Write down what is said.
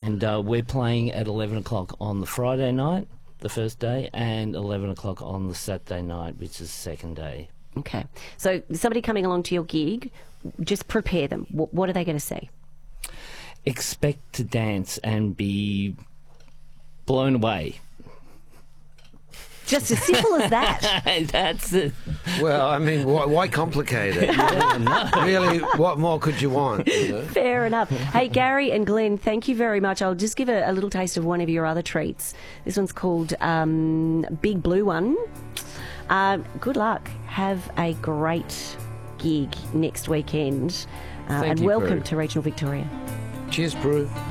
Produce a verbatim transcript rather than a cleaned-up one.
And uh, we're playing at eleven o'clock on the Friday night, the first day, and eleven o'clock on the Saturday night, which is the second day. Okay. So somebody coming along to your gig, just prepare them. What, what are they going to see? Expect to dance and be blown away. Just as simple as that. That's it. Well, I mean, why, why complicate it? Really, what more could you want? You know? Fair enough. Hey, Gary and Glenn, thank you very much. I'll just give a, a little taste of one of your other treats. This one's called um, Big Blue One. Um, good luck. Have a great gig next weekend. Uh, and you, welcome Prue. to Regional Victoria. Cheers, Prue.